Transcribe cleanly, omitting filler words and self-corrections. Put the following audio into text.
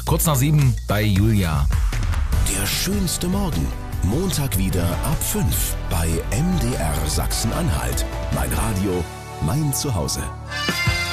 Kurz nach 7 bei Julia. Der schönste Morgen. Montag wieder ab 5 bei MDR Sachsen-Anhalt. Mein Radio, mein Zuhause.